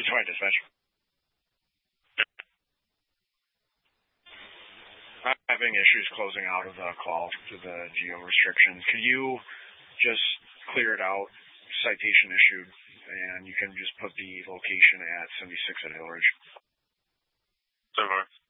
Detroit Dispatch. I'm having issues closing out of the call to the geo restrictions. Could you just clear it out? Citation issued, and you can just put the location at 76 at Hillridge. So far.